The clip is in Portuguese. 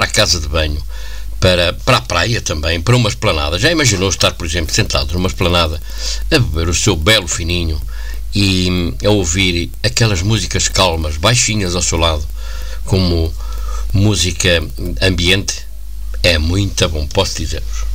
casa de banho, para a praia também, para uma esplanada. Já imaginou estar, por exemplo, sentado numa esplanada a beber o seu belo fininho e a ouvir aquelas músicas calmas, baixinhas ao seu lado, como música ambiente? É muito bom, posso dizer-vos.